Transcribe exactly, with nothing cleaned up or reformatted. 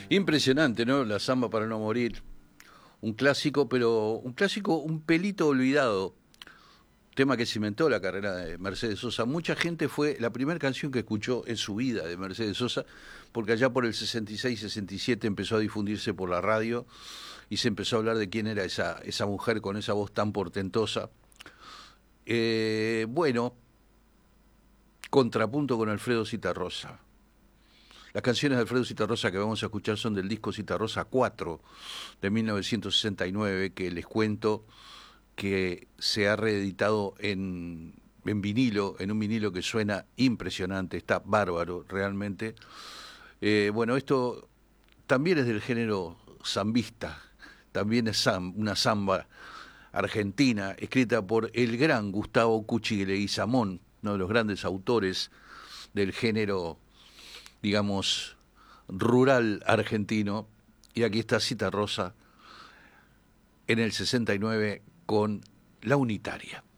Impresionante, ¿no? La Samba para no morir. Un clásico, pero un clásico un pelito olvidado. Tema que cimentó la carrera de Mercedes Sosa. Mucha gente fue la primera canción que escuchó en su vida de Mercedes Sosa, porque allá por el sesenta y seis, sesenta y siete empezó a difundirse por la radio y se empezó a hablar de quién era esa, esa mujer con esa voz tan portentosa. Eh, bueno, contrapunto con Alfredo Zitarrosa. Las canciones de Alfredo Zitarrosa que vamos a escuchar son del disco Zitarrosa cuatro de mil novecientos sesenta y nueve, que les cuento que se ha reeditado en, en vinilo, en un vinilo que suena impresionante, está bárbaro realmente. Eh, bueno, esto también es del género zambista, también es zam, una zamba argentina, escrita por el gran Gustavo Cuchi Leguizamón, uno de los grandes autores del género, digamos, rural argentino. Y aquí está Zitarrosa en el sesenta y nueve con La Unitaria.